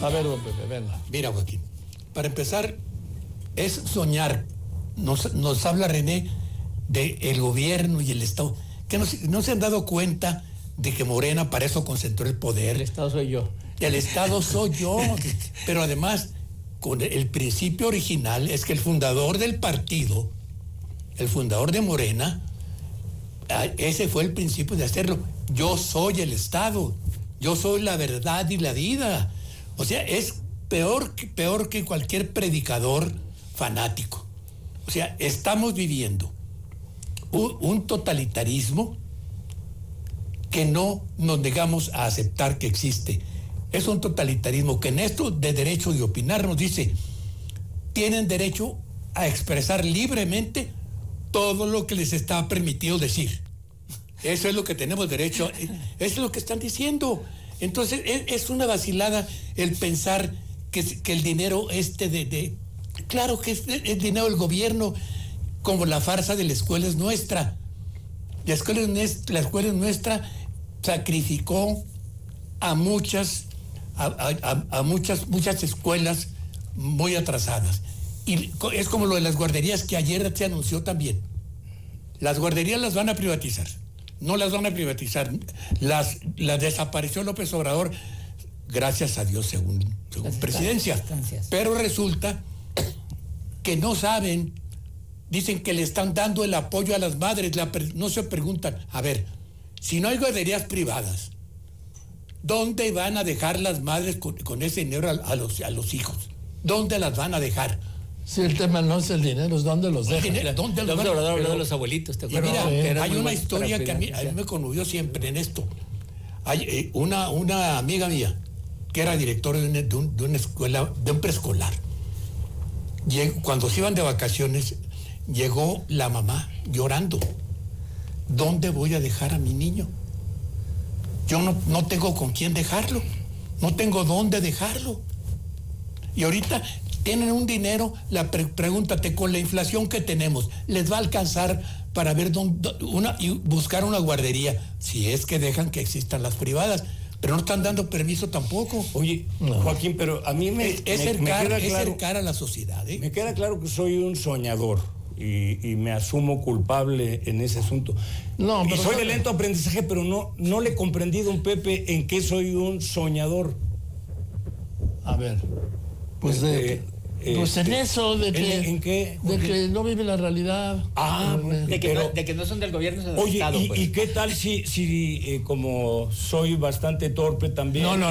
A ver, don Pepe, venga. Mira, Joaquín, para empezar, es soñar. Nos habla René del gobierno y el Estado. Que no se han dado cuenta de que Morena para eso concentró el poder. El Estado soy yo. El Estado soy yo. Pero además, con el principio original es que el fundador del partido, el fundador de Morena, ese fue el principio de hacerlo. Yo soy el Estado. Yo soy la verdad y la vida. O sea, es peor que cualquier predicador fanático. O sea, estamos viviendo un totalitarismo que no nos negamos a aceptar que existe. Es un totalitarismo que en esto de derecho de opinar nos dice, tienen derecho a expresar libremente todo lo que les está permitido decir. Eso es lo que tenemos derecho, eso es lo que están diciendo. Entonces es una vacilada el pensar que el dinero claro que es el dinero del gobierno, como la farsa de la escuela es nuestra. La escuela es nuestra, sacrificó a muchas escuelas muy atrasadas. Y es como lo de las guarderías que ayer se anunció también. Las guarderías las van a privatizar. No las van a privatizar. Las desapareció López Obrador, gracias a Dios, según presidencia. Pero resulta que no saben, dicen que le están dando el apoyo a las madres, no se preguntan, a ver, si no hay guarderías privadas, ¿dónde van a dejar las madres con ese dinero a los hijos? ¿Dónde las van a dejar? Si el tema no es el dinero, es dónde los dejan. ¿Dónde los habló de los abuelitos, ¿te acuerdas? Mira, hay una historia que a mí me conmovió siempre en esto. Hay una amiga mía que era directora de una escuela, de un preescolar. Cuando se iban de vacaciones, llegó la mamá llorando. ¿Dónde voy a dejar a mi niño? Yo no tengo con quién dejarlo. No tengo dónde dejarlo. Y ahorita tienen un dinero, pregúntate, con la inflación que tenemos, ¿les va a alcanzar para ver y buscar una guardería? Si es que dejan que existan las privadas, pero no están dando permiso tampoco. Oye, Joaquín, pero a mí me acercar a la sociedad. Me queda claro que soy un soñador y me asumo culpable en ese asunto. Y soy de lento aprendizaje, pero no le he comprendido, don Pepe, en qué soy un soñador. A ver, pues en eso de que ¿en qué? De que no vive la realidad. De que no son del gobierno, son del oye, Estado. ¿y qué tal si como soy bastante torpe también? No.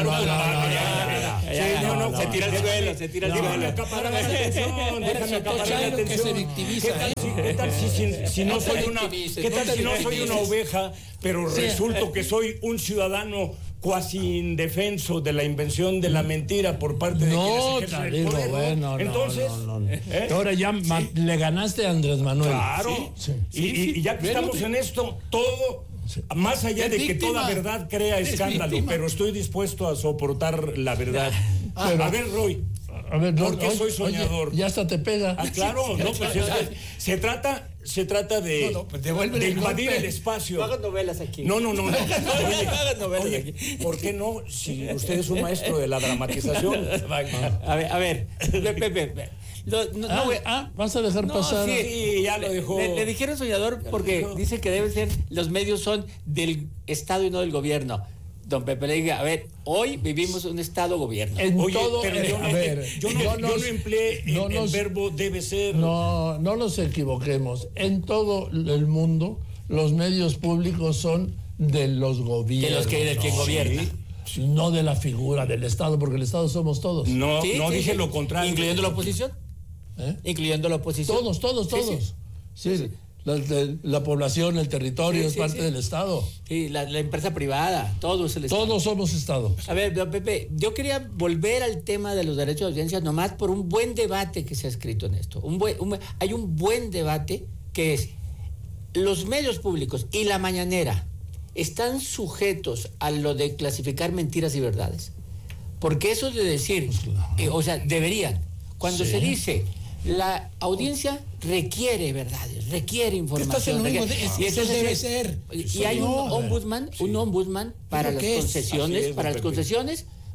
Se tira al suelo, se tira al suelo. Déjame acaparar la atención, déjame acaparar la atención. Que se victimiza. ¿Qué tal si no soy una oveja, pero resulto que soy un ciudadano cuasi indefenso de la invención de la mentira por parte de quienes ejercen el poder? Bueno, entonces, ahora ya le ganaste a Andrés Manuel. Claro. Y ya que estamos en esto, todo, más allá de que toda verdad crea escándalo, pero estoy dispuesto a soportar la verdad. A ver, Roy, ¿por qué soy soñador? Oye, ya hasta te pega. Claro, no, pues se trata de invadir el espacio. No hagas novelas aquí. No. Oye, aquí. ¿por qué no? Si usted es un maestro de la dramatización. A ver, Pepe. ¿Vas a dejar pasar? Sí, ya lo dejó. Le dijeron soñador porque dice que deben ser, los medios son del Estado y no del gobierno. Don Pepe le diga, a ver, hoy vivimos un Estado-gobierno. Yo no empleé el verbo debe ser. No nos equivoquemos. En todo el mundo, los medios públicos son de los gobiernos. De quien gobierna. No de la figura del Estado, porque el Estado somos todos. No dije lo contrario. ¿Incluyendo la oposición? ¿Incluyendo la oposición? Todos. Sí. La población, el territorio es parte del Estado. Sí, la empresa privada, todo es el Estado. Todos somos Estado. A ver, don Pepe, yo quería volver al tema de los derechos de audiencia nomás por un buen debate que se ha escrito en esto. Hay un buen debate que es, los medios públicos y la mañanera están sujetos a lo de clasificar mentiras y verdades. Porque eso es de decir, deberían. Cuando se dice, la audiencia requiere verdades, requiere información. Y eso debe ser. Y hay un ombudsman para las concesiones,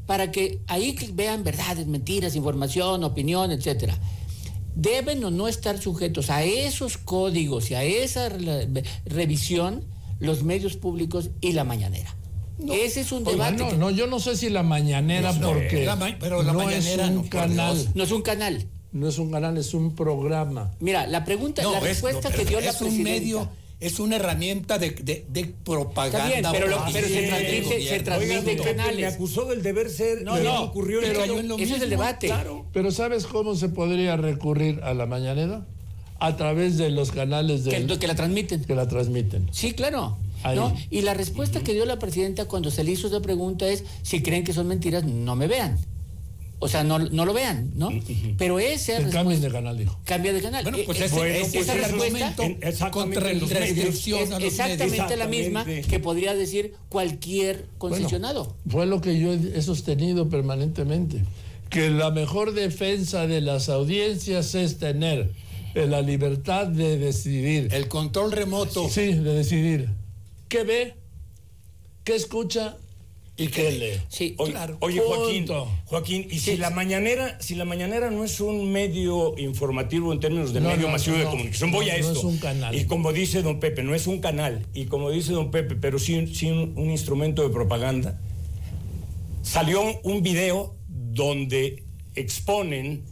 para que ahí vean verdades, mentiras, información, opinión, etcétera. Deben o no estar sujetos a esos códigos y a esa revisión los medios públicos y la mañanera. No. Ese es un debate. Yo no sé si la mañanera, porque pero la mañanera es un canal. No es un canal. No es un canal, es un programa. Mira, la respuesta que dio la presidenta. Es un medio, es una herramienta de propaganda. Está bien, pero se transmite en canales. Me acusó del deber ser. No, ocurrió ese es el debate. Claro. Pero ¿sabes cómo se podría recurrir a la mañanera? A través de los canales que la transmiten. Que la transmiten. Sí, claro. ¿No? Y la respuesta que dio la presidenta cuando se le hizo esa pregunta es: si creen que son mentiras, no me vean. O sea, no lo vean, ¿no? Pero esa respuesta... Cambien de canal, dijo. Cambia de canal. Bueno, pues esa respuesta contra la restricción es exactamente la misma que podría decir cualquier concesionado. Bueno, fue lo que yo he sostenido permanentemente, que la mejor defensa de las audiencias es tener la libertad de decidir. El control remoto. Sí, de decidir qué ve, qué escucha y qué lee. Sí, claro. Oye, Joaquín, y si la mañanera no es un medio informativo en términos de medio masivo de comunicación, voy a esto. No es un canal. Y como dice don Pepe, no es un canal. Y como dice don Pepe, pero sí un instrumento de propaganda. Salió un video donde exponen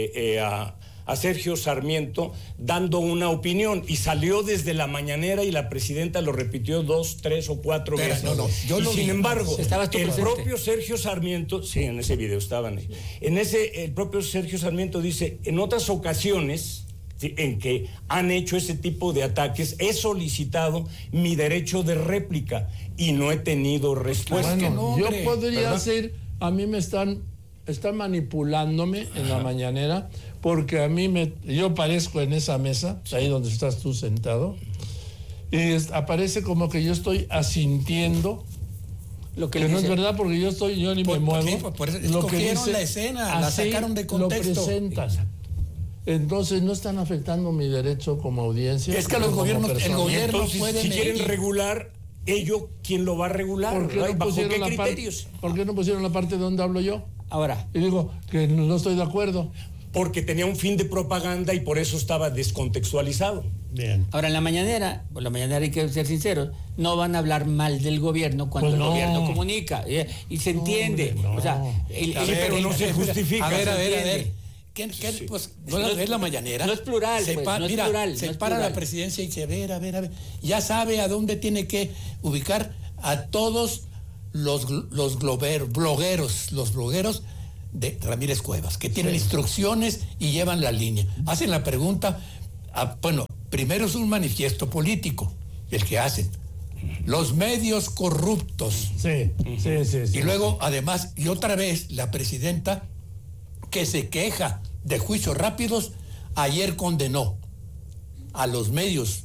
a Sergio Sarmiento dando una opinión, y salió desde la mañanera y la presidenta lo repitió 2, 3 o 4 veces. Sin embargo, el propio Sergio Sarmiento, sí, en ese video estaban ahí, el propio Sergio Sarmiento dice: en otras ocasiones en que han hecho ese tipo de ataques, he solicitado mi derecho de réplica y no he tenido respuesta. Bueno, yo podría decir, a mí me están manipulándome en la mañanera, porque yo aparezco en esa mesa, ahí donde estás tú sentado, y aparece como que yo estoy asintiendo lo que no es verdad, porque yo ni me muevo. Por eso escogieron la escena, la sacaron de contexto. Lo presentan. Entonces no están afectando mi derecho como audiencia. Es que el gobierno puede. Si quieren regular, ¿quién lo va a regular? ¿Bajo qué criterios? ¿Por qué no pusieron la parte donde hablo yo? Ahora. Y digo que no estoy de acuerdo. Porque tenía un fin de propaganda y por eso estaba descontextualizado. Bien. Ahora, en la mañanera hay que ser sinceros, no van a hablar mal del gobierno cuando el gobierno comunica. Y se entiende. Hombre, o sea, pero no se justifica. A ver. Pues no es la mañanera. No es plural. Se para la presidencia y dice: a ver. Ya sabe a dónde tiene que ubicar a todos los blogueros de Ramírez Cuevas, que tienen instrucciones y llevan la línea. Hacen la pregunta, primero es un manifiesto político, el que hacen. Los medios corruptos. Sí. Y luego, además, y otra vez, la presidenta, que se queja de juicios rápidos, ayer condenó a los medios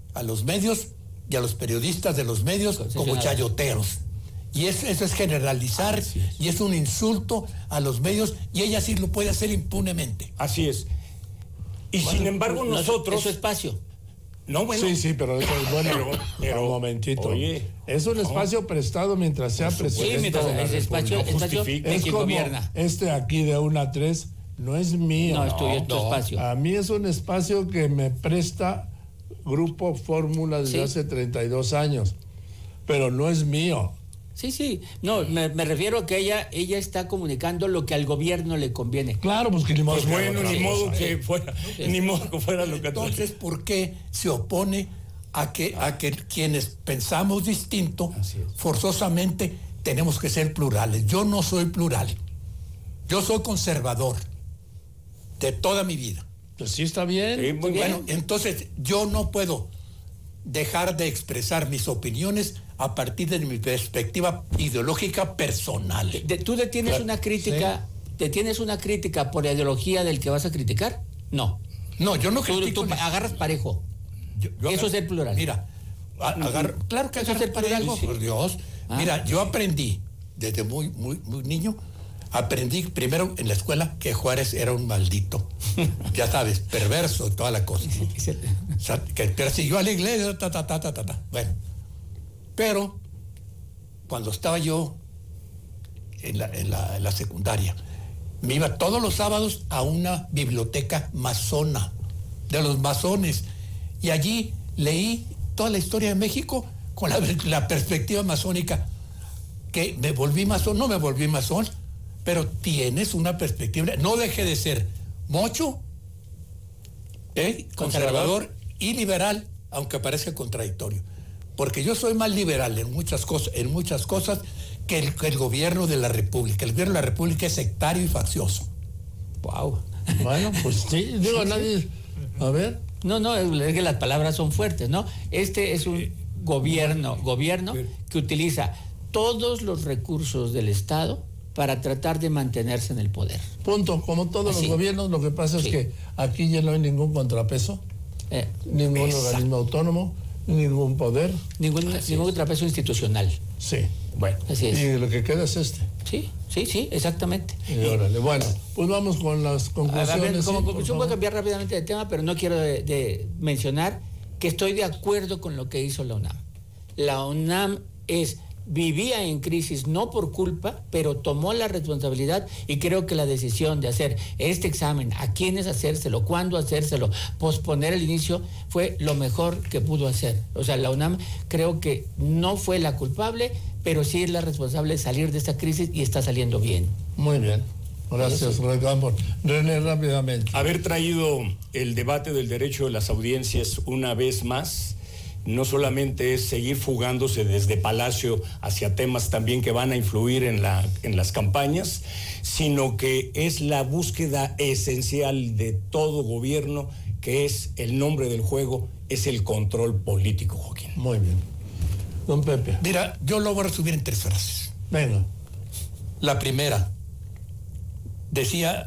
y a los periodistas de los medios como chayoteros. Y eso es generalizar, y es un insulto a los medios, y ella sí lo puede hacer impunemente. Así es. Y sin embargo nosotros... Es su espacio. No, bueno. Sí, pero eso es pero un momentito. Oye, es un espacio prestado mientras sea presidente. Sí, mientras ese espacio es quien gobierna. Este aquí de 1 a 3 no es mío. No, es tuyo, es tu espacio. A mí es un espacio que me presta Grupo Fórmula desde hace 32 años, pero no es mío. Sí. No, me refiero a que ella está comunicando lo que al gobierno le conviene. Claro, pues que ni modo. Pues bueno, ni modo que fuera, ni modo que fuera lo que... Entonces, ¿por qué se opone a que quienes pensamos distinto, forzosamente tenemos que ser plurales? Yo no soy plural. Yo soy conservador de toda mi vida. Pues sí, está bien. Sí, muy bueno, entonces yo no puedo dejar de expresar mis opiniones a partir de mi perspectiva ideológica personal. ¿Tú detienes una crítica? Sí. ¿Detienes una crítica por la ideología del que vas a criticar? No. No, yo no critico. Tú agarras parejo. Eso es ser plural. Mira, claro que eso es ser parejo, sí. Por Dios. Mira, yo aprendí desde muy niño. Aprendí primero en la escuela que Juárez era un maldito, ya sabes, perverso y toda la cosa. O sea, que persiguió a la iglesia, Bueno, pero cuando estaba yo en la secundaria. Me iba todos los sábados a una biblioteca masona, de los masones, y allí leí toda la historia de México con la perspectiva masónica. Que me volví masón, no me volví masón, pero tienes una perspectiva. No deje de ser mocho, conservador y liberal, aunque parezca contradictorio. Porque yo soy más liberal en muchas cosas que el gobierno de la República. El gobierno de la República es sectario y faccioso. Wow. Bueno, pues sí, digo, nadie. A ver. No, es que las palabras son fuertes, ¿no? Este es un gobierno que utiliza todos los recursos del Estado para tratar de mantenerse en el poder. Punto. Como todos los gobiernos, lo que pasa es que aquí ya no hay ningún contrapeso, ningún organismo autónomo, ningún poder. Ningún contrapeso institucional. Sí. Bueno, así es. Y lo que queda es este. Sí, exactamente. Y órale. Bueno, pues vamos con las conclusiones. A ver, como sí, conclusión voy a cambiar rápidamente de tema, pero no quiero de mencionar que estoy de acuerdo con lo que hizo la UNAM. La UNAM vivía en crisis no por culpa, pero tomó la responsabilidad, y creo que la decisión de hacer este examen, a quiénes hacérselo, cuándo hacérselo, posponer el inicio, fue lo mejor que pudo hacer. O sea, la UNAM creo que no fue la culpable, pero sí es la responsable de salir de esta crisis, y está saliendo bien. Muy bien. Gracias, René, rápidamente. Haber traído el debate del derecho de las audiencias una vez más no solamente es seguir fugándose desde Palacio hacia temas también que van a influir en las campañas, sino que es la búsqueda esencial de todo gobierno, que es el nombre del juego, es el control político, Joaquín. Muy bien. Don Pepe. Mira, yo lo voy a resumir en 3 frases. Venga. La primera, decía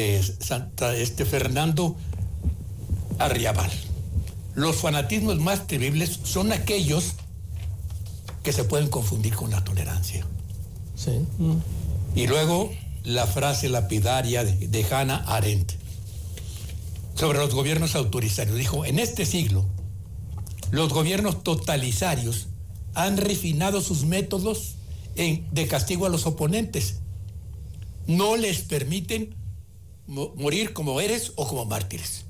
Fernando Arriabal: los fanatismos más terribles son aquellos que se pueden confundir con la tolerancia. Sí. Y luego la frase lapidaria de Hannah Arendt sobre los gobiernos autoritarios. Dijo: en este siglo, los gobiernos totalitarios han refinado sus métodos de castigo a los oponentes. No les permiten morir como héroes o como mártires.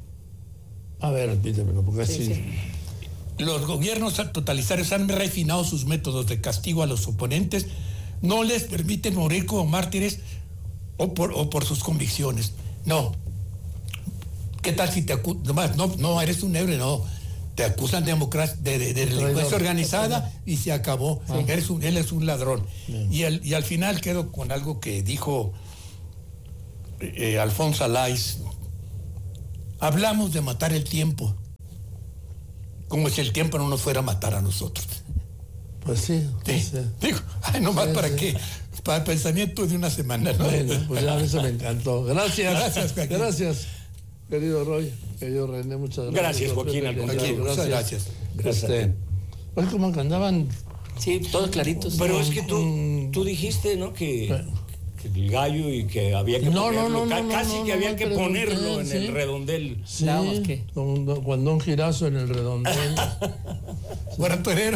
A ver, repítemelo, porque así. Sí. Los gobiernos totalitarios han refinado sus métodos de castigo a los oponentes. No les permiten morir como mártires o por sus convicciones. No. ¿Qué tal si te acusan? No, eres un héroe, no. Te acusan de delincuencia organizada y se acabó. Él es un ladrón. Y al final quedo con algo que dijo Alfonso Alais. Hablamos de matar el tiempo, como si el tiempo no nos fuera a matar a nosotros. Pues sí. Digo, nomás para qué, para el pensamiento de una semana, ¿no? Bueno, pues ya eso me encantó. Gracias. Gracias, Joaquín. Gracias, querido Roy, querido René, muchas gracias. Gracias, Joaquín. Muchas gracias. Hoy como que andaban. Sí, todos claritos. Pero es que tú dijiste, ¿no? Que el gallo y que había que ponerlo. Casi que había que ponerlo en el redondel. Sí, ¿qué? con Don Girazo en el redondel. Bueno, torero.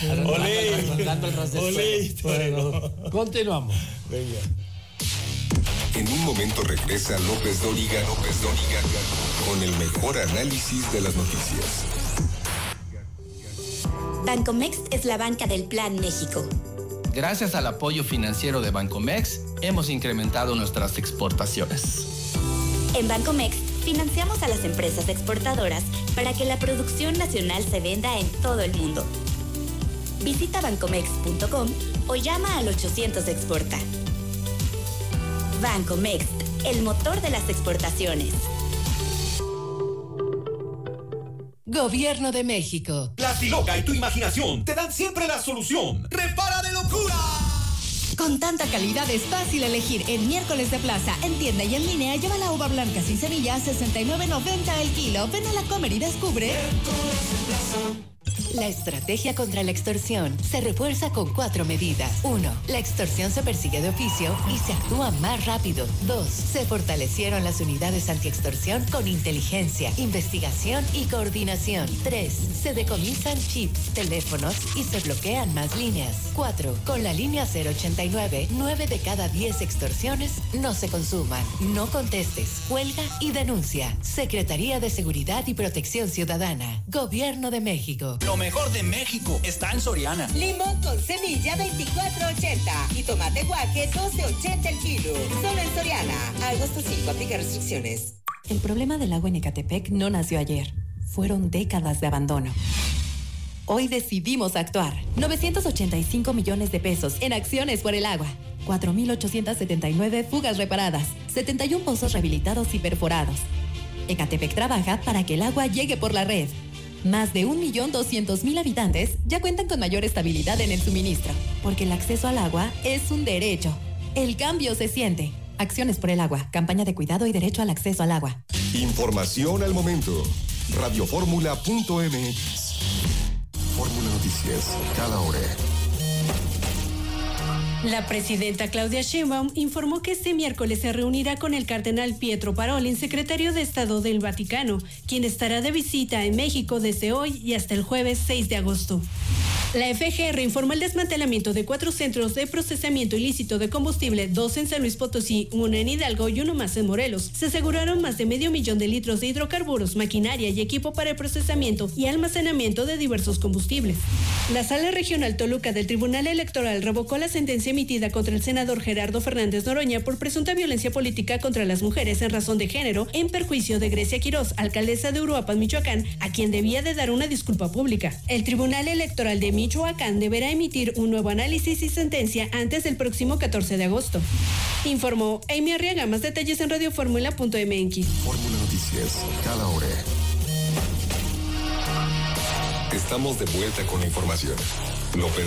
Olé. Bueno, continuamos. Venga. En un momento regresa López Dóriga con el mejor análisis de las noticias. Bancomext es la banca del Plan México. Gracias al apoyo financiero de Bancomext, hemos incrementado nuestras exportaciones. En Bancomext financiamos a las empresas exportadoras para que la producción nacional se venda en todo el mundo. Visita bancomext.com o llama al 800 Exporta. Bancomext, el motor de las exportaciones. Gobierno de México. Plastiloca y tu imaginación te dan siempre la solución. ¡Repara de locura! Con tanta calidad es fácil elegir. En miércoles de plaza, en tienda y en línea, lleva la uva blanca sin semillas, $69.90 el kilo. Ven a la Comer y descubre. La estrategia contra la extorsión se refuerza con 4 medidas. 1. La extorsión se persigue de oficio y se actúa más rápido. 2. Se fortalecieron las unidades antiextorsión con inteligencia, investigación y coordinación. 3. Se decomisan chips, teléfonos y se bloquean más líneas. 4. Con la línea 089, 9 de cada 10 extorsiones no se consuman. No contestes, cuelga y denuncia. Secretaría de Seguridad y Protección Ciudadana. Gobierno de México. Lo mejor de México está en Soriana. Limón con semilla 24.80 y tomate guaje 12.80 el kilo. Solo en Soriana. Agosto 5, aplica restricciones. El problema del agua en Ecatepec no nació ayer. Fueron décadas de abandono. Hoy decidimos actuar. 985 millones de pesos en acciones por el agua. 4.879 fugas reparadas. 71 pozos rehabilitados y perforados. Ecatepec trabaja para que el agua llegue por la red. Más de 1.200.000 habitantes ya cuentan con mayor estabilidad en el suministro, porque el acceso al agua es un derecho. El cambio se siente. Acciones por el agua, campaña de cuidado y derecho al acceso al agua. Información al momento. Radioformula.mx. Fórmula Noticias, cada hora. La presidenta Claudia Sheinbaum informó que este miércoles se reunirá con el cardenal Pietro Parolin, secretario de Estado del Vaticano, quien estará de visita en México desde hoy y hasta el jueves 6 de agosto. La FGR informó el desmantelamiento de 4 centros de procesamiento ilícito de combustible, 2 en San Luis Potosí, 1 en Hidalgo y 1 más en Morelos. Se aseguraron más de 500,000 de litros de hidrocarburos, maquinaria y equipo para el procesamiento y almacenamiento de diversos combustibles. La Sala Regional Toluca del Tribunal Electoral revocó la sentencia emitida contra el senador Gerardo Fernández Noroña por presunta violencia política contra las mujeres en razón de género, en perjuicio de Grecia Quirós, alcaldesa de Uruapan, Michoacán, a quien debía de dar una disculpa pública. El Tribunal Electoral de Michoacán deberá emitir un nuevo análisis y sentencia antes del próximo 14 de agosto. Informó Amy Arriaga. Más detalles en radioformula.mx. Fórmula Noticias, cada hora. Estamos de vuelta con la información. López